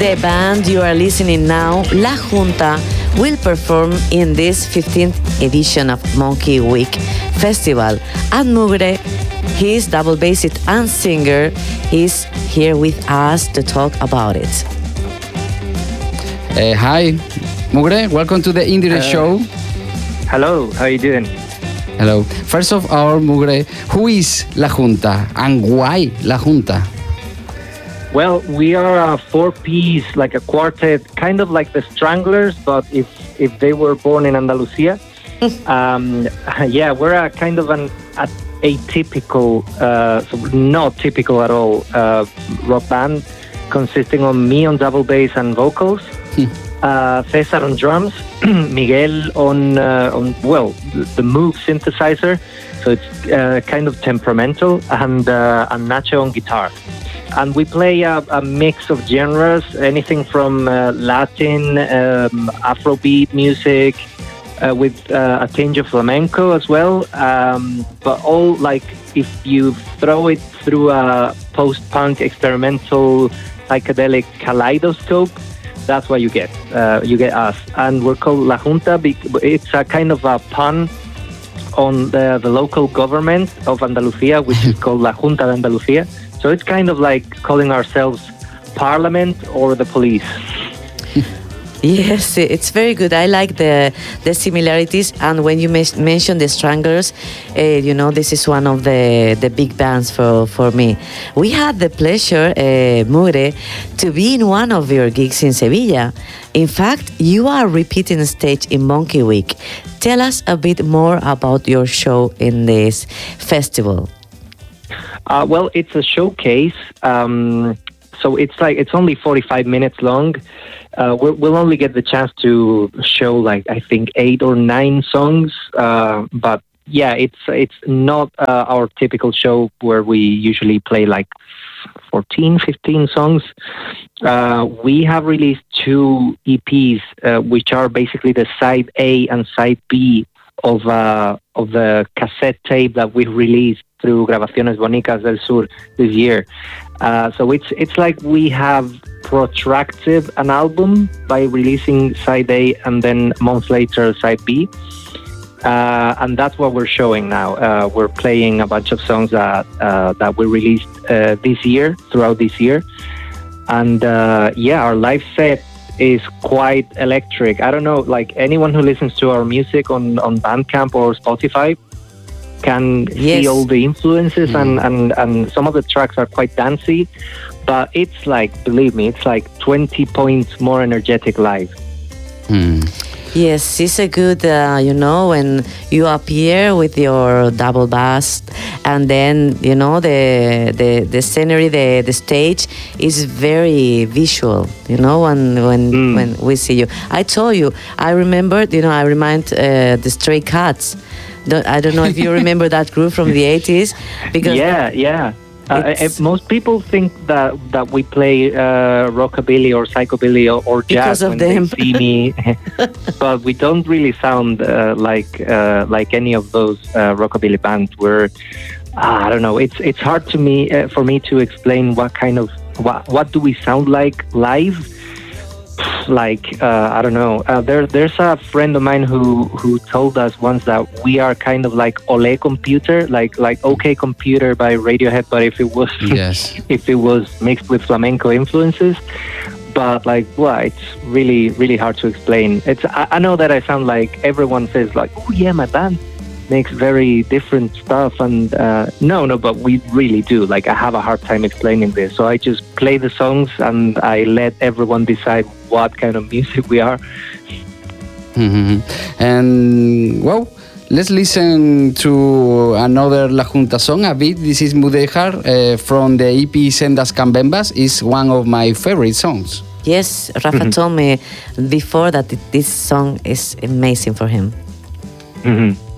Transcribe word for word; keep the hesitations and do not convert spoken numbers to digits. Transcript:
The band you are listening now, La Junta, will perform in this fifteenth edition of Monkey Week Festival. And Mugre, his double bassist and singer, is here with us to talk about it. Uh, hi, Mugre, welcome to the Indire uh, Show. Hello, how are you doing? Hello. First of all, Mugre, who is La Junta and why La Junta? Well, we are a four-piece, like a quartet, kind of like the Stranglers, but if if they were born in Andalusia. um, yeah, we're a kind of an a, atypical, uh, so not typical at all, uh, rock band consisting of me on double bass and vocals, uh, Cesar on drums, Miguel on, uh, on well, the Moog synthesizer, so it's uh, kind of temperamental, and, uh, and Nacho on guitar. And we play a, a mix of genres, anything from uh, Latin, um, Afrobeat music, uh, with uh, a tinge of flamenco as well. Um, but all like if you throw it through a post-punk experimental psychedelic kaleidoscope, that's what you get. Uh, you get us. And we're called La Junta. It's a kind of a pun on the, the local government of Andalusia, which is called La Junta de Andalucía. So it's kind of like calling ourselves Parliament or the police. Yes, it's very good. I like the the similarities. And when you mes- mentioned the Stranglers, uh, you know, this is one of the, the big bands for, for me. We had the pleasure, uh, Mugre, to be in one of your gigs in Sevilla. In fact, you are repeating stage in Monkey Week. Tell us a bit more about your show in this festival. Uh, well, it's a showcase, um, so it's like it's only forty-five minutes long. Uh, we'll, we'll only get the chance to show like I think eight or nine songs, uh, but yeah, it's it's not uh, our typical show where we usually play like fourteen, fifteen songs. Uh, we have released two E Ps, uh, which are basically the side A and side B of uh, of the cassette tape that we released through Grabaciones Bonitas del Sur this year. Uh, so it's it's like we have protracted an album by releasing side A and then a month later side B. Uh, and that's what we're showing now. Uh, we're playing a bunch of songs that uh, that we released uh, this year, throughout this year. And uh, yeah, our live set is quite electric. I don't know, like anyone who listens to our music on, on Bandcamp or Spotify can yes. see all the influences, mm. and, and, and some of the tracks are quite dancey, but it's like, believe me, it's like twenty points more energetic live. Mm. Yes, it's a good, uh, you know, when you appear with your double bass, and then, you know, the the, the scenery, the, the stage is very visual, you know, when when, mm. when we see you. I told you, I remembered, you know, I remind uh, the Stray Cats. I don't know if you remember that group from the eighties. Because yeah, yeah. Uh, most people think that that we play uh, rockabilly or psychobilly or, or jazz when them. they see me, but we don't really sound uh, like uh, like any of those uh, rockabilly bands. We're uh, I don't know. It's it's hard to me uh, for me to explain what kind of what what do we sound like live. Like uh, I don't know. Uh, there, there's a friend of mine who, who told us once that we are kind of like Ole Computer, like like OK Computer by Radiohead, but if it was yes. if it was mixed with flamenco influences. But like, well, it's really really hard to explain. It's I, I know that I sound like everyone says like, oh yeah, my band makes very different stuff, and uh, no, no, but we really do. Like I have a hard time explaining this, so I just play the songs and I let everyone decide what kind of music we are. Mm-hmm. And well, let's listen to another La Junta song a bit. This is Mudéjar uh, from the E P Sendas Cambembas. Is one of my favorite songs. Yes, Rafa told me before that this song is amazing for him. Mm-hmm.